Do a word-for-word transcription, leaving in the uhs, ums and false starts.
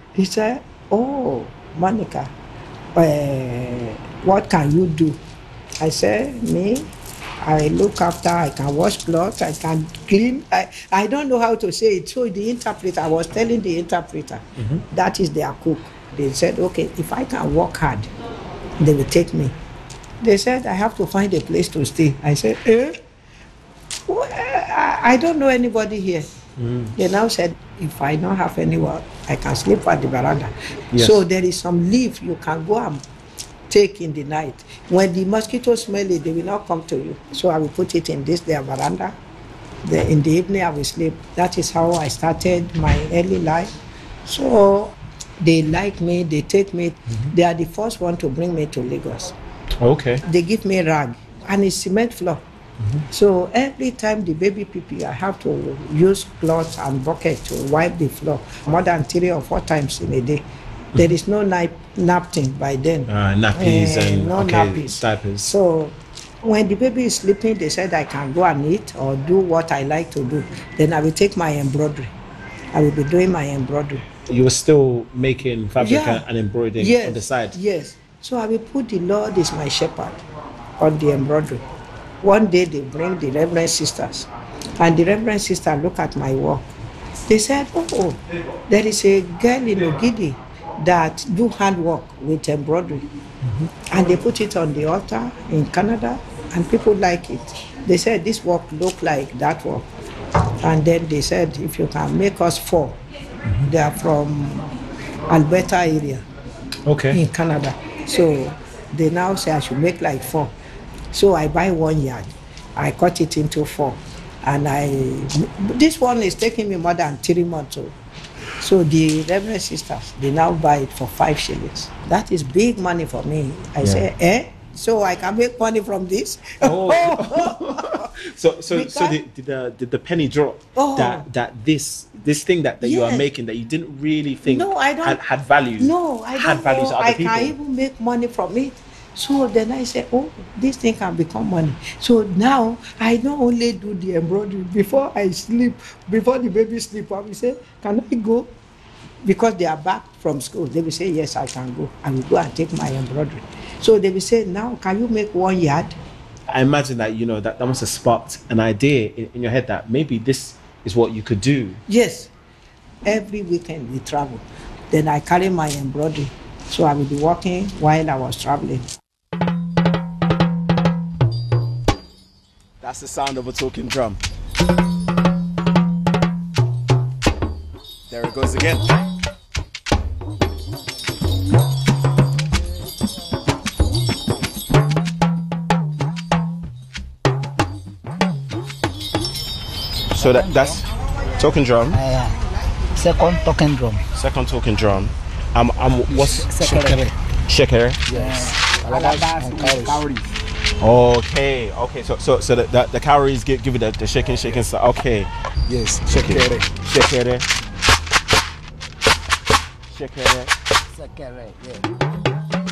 He said, oh, Monica, uh, what can you do? I said, me, I look after, I can wash clothes, I can clean. I, I don't know how to say it. So the interpreter, I was telling the interpreter, mm-hmm. that is their cook. They said, okay, if I can work hard, they will take me. They said, I have to find a place to stay. I said, eh? Well, I, I don't know anybody here. Mm. They now said, if I don't have anyone, I can sleep at the veranda. Yes. So there is some leaf you can go and take in the night. When the mosquitoes smell it, they will not come to you. So I will put it in this their veranda. The, in the evening, I will sleep. That is how I started my early life. So they like me, they take me. Mm-hmm. They are the first one to bring me to Lagos. Okay. They give me rag and it's cement floor. Mm-hmm. So every time the baby pee, I have to use cloth and bucket to wipe the floor more than three or four times in a day. Mm-hmm. There is no nap- napkin by then. Uh, nappies uh, and no okay, nappies. diapers. So when the baby is sleeping, they said I can go and eat or do what I like to do. Then I will take my embroidery. I will be doing my embroidery. You were still making fabric yeah. and embroidering yes. on the side? Yes. So I will put the Lord is my shepherd on the embroidery. One day they bring the Reverend Sisters, and the Reverend Sister look at my work. They said, oh, there is a girl in Ogidi that do handwork with embroidery. Mm-hmm. And they put it on the altar in Canada, and people like it. They said, this work look like that work. And then they said, if you can make us four. Mm-hmm. They are from Alberta area, okay, in Canada. So they now say I should make like four. So I buy one yard, I cut it into four, and I. This one is taking me more than three months. So, so the Reverend Sisters, they now buy it for five shillings. That is big money for me. I yeah. say, eh? So I can make money from this? Oh. so so because, so did, did the did the penny drop oh. that that this this thing that, that yes. you are making that you didn't really think no, I don't, had, had values? No, I don't had values know. To other I people. can even make money from it. So then I said, oh, this thing can become money. So now I not only do the embroidery. Before I sleep, before the baby sleep, I will say, can I go? Because they are back from school. They will say, yes, I can go. I will go and take my embroidery. So they will say, now can you make one yard? I imagine that, you know, that, that must have sparked an idea in, in your head that maybe this is what you could do. Yes. Every weekend we travel. Then I carry my embroidery. So I will be working while I was traveling. That's the sound of a talking drum. There it goes again. So that that's talking drum. Uh, yeah. Second talking drum. Second talking drum. Um, um, what's shekere? Shekere. Yes. Okay, okay. So, so, so the the, the cowries give give it the, the shaking, shaking. So, okay. Yes. Shekere. Shekere. Shekere. Shekere. Yeah.